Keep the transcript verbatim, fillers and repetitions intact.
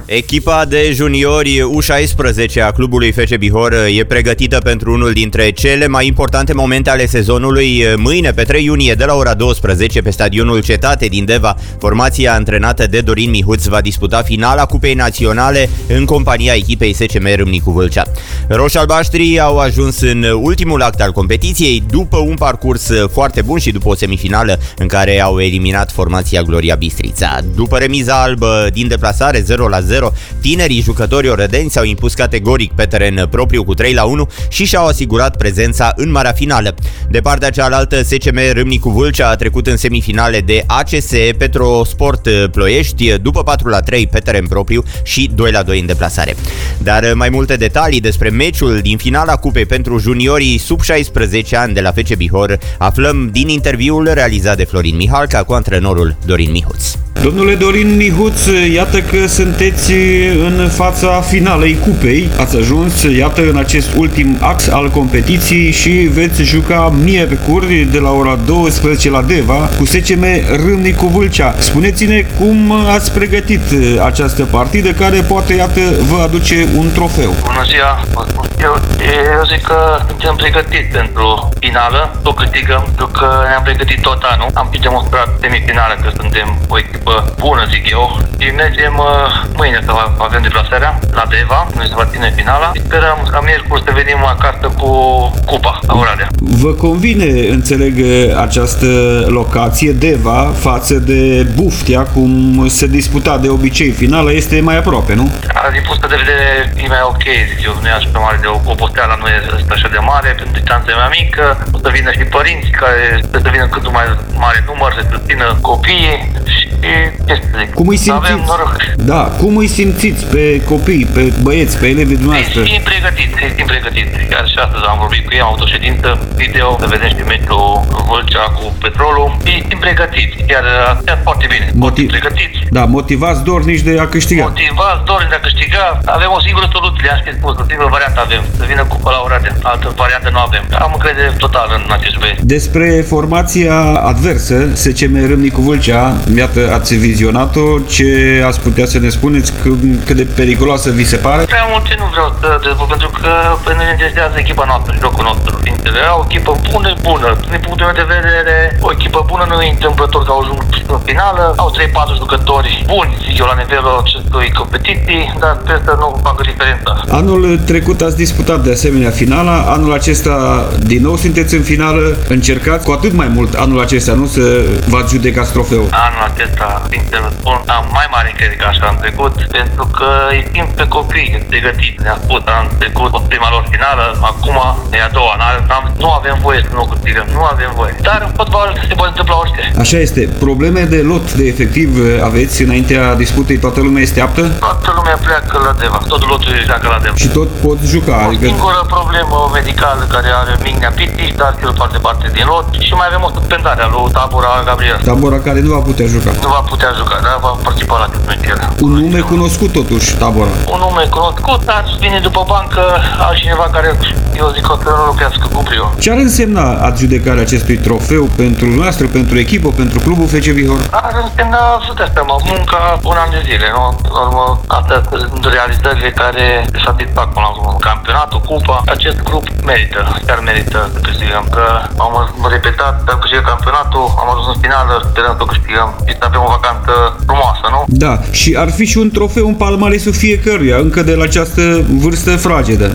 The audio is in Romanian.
Echipa de juniori U șaisprezece a clubului F C Bihor e pregătită pentru unul dintre cele mai importante momente ale sezonului. Mâine, pe trei iunie, de la ora douăsprezece, pe stadionul Cetate din Deva, formația antrenată de Dorin Mihuț va disputa finala Cupei Naționale în compania echipei S C M Râmnicu Vâlcea. Roșalbaștrii au ajuns în ultimul act al competiției după un parcurs foarte bun și după o semifinală în care au eliminat formația Gloria Bistrița. După remiza albă din deplasare zero la zero, tinerii jucători orădeni s-au impus categoric pe teren propriu cu trei la unu și și-au asigurat prezența în marea finală. De partea cealaltă, S C M Râmnicu Vâlcea a trecut în semifinale de A C S Petrosport Ploiești după patru la trei pe teren propriu și doi la doi în deplasare. Dar mai multe detalii despre meciul din finala cupei pentru juniorii sub șaisprezece ani de la F C Bihor aflăm din interviul realizat de Florin Mihalca cu antrenorul Dorin Mihuț. Domnule Dorin Mihuț, iată că sunteți în fața finalei cupei. Ați ajuns, iată, în acest ultim act al competiției și veți juca miercuri de la ora douăsprezece la Deva cu S C M Râmnicu Vâlcea. Spuneți-ne cum ați pregătit această partidă care poate, iată, vă aduce un trofeu. Bună ziua! Eu, eu zic că suntem pregătiți pentru finală, o câștigăm, pentru că ne-am pregătit tot anul. Am fi demonstrat semifinală că suntem o echipă bună, zic eu. Și mergem uh, mâine să avem deplasarea la Deva, noi se va ține finala. Sperăm ca miercuri să venim acasă cu cupa la Oradea. Vă convine, înțeleg, această locație, Deva, față de Buftea, cum se disputa de obicei finala, este mai aproape, nu? Din punct de vedere e mai ok, zic eu, nu e așa mare de oboseala, nu este așa de mare, pentru distanța mai mică, o să vină și părinți care să vină cât mai mare număr, să susțină copiii și este. Cum îi simțiți? Da, cum îi simțiți pe copii, pe băieți, pe elevii dumneavoastră? Îi simt pregătiți, îi simt pregătiți. Chiar și astăzi am vorbit cu ei, am avut o ședință video, să vedem și meciul Vâlcea cu Petrolul. Îi simt pregătiți, chiar, chiar foarte bine. Motiv... pregătiți. Da, motivați, dornici de a câștiga. Motivați, dornici de a câștiga. Avem o singură soluție, le-am spus, o singură variantă avem, să vină cupa la Oradea. Altă variantă nu avem. Am încredere totală în acești băieți. Despre formația adversă, S C M Râmnicu Vâlcea, iată, ați vizionat-o, ce ați putea să ne spuneți, cât de periculoasă vi se pare? Prea multe nu vreau să dezvolt, pentru că pe noi ne interesează echipa noastră, jocul nostru. Au o echipă bună, bună. Din punctul meu de vedere, o echipă bună nu e întâmplător că au ajuns în finală. Au trei patru jucători buni, zic eu, la nivelul acestui competiții, dar sper să nu facă diferența. Anul trecut ați disputat de asemenea finala, anul acesta din nou sunteți în finală, încercați cu atât mai mult anul acesta, nu să vă judecați trofeul. Anul acesta, sincer spun, am mai mare încredere ca așa în trecut, pentru că îi timp pe copii pregătiți. Ne-a spus, am trecut o prima lor finală, acum e a doua, nu avem voie să nu câștigăm, nu avem voie. Dar în fotbal se poate întâmpla orice. Așa este. Probleme de lot, de efectiv aveți înaintea disputei? Toată lumea este aptă? Toată lumea pleacă la Deva, totul lotul pleacă la Deva. Și tot pot juca? O adică... singură problemă medicală care are Mignea Piti, dar el face parte din lot și mai avem o suspendare a lui Tabora Gabriel. Tabora care nu va putea juca. Nu va putea juca, dar va participa la meciul. Un nume cunoscut totuși, Tabora. Un nume cunoscut, dar vine după bancă altcineva care, eu zic, o să nu locuiască cu brio. Ce ar însemna adjudecarea acestui trofeu pentru noastră, pentru echipă, pentru clubul F C Bihor? Ar însemna, să te seama, munca un an de zile, nu? Urmă, astea sunt realizările care se satisfac până la urmă. Campionatul, cupa, acest grup merită, chiar merită să câștigăm, că am repetat, am câștigat campionatul, am ajuns în finală, sperăm să câștigăm și să avem o vacanță frumoasă, nu? Da, și ar fi și un trofeu în palmaresul fiecăruia, încă de la această vârstă fragedă.